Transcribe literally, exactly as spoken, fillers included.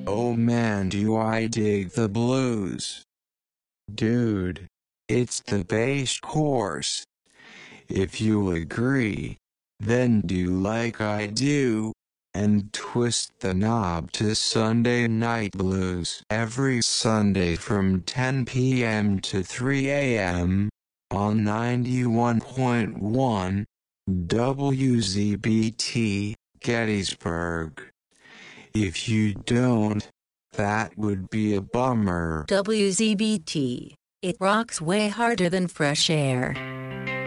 Oh man, do I dig the blues. Dude, it's the bass course. If you agree, then do like I do, and twist the knob to Sunday Night Blues every Sunday from ten p m to three a m on ninety-one point one W Z B T, Gettysburg. If you don't, that would be a bummer. W Z B T. It rocks way harder than fresh air.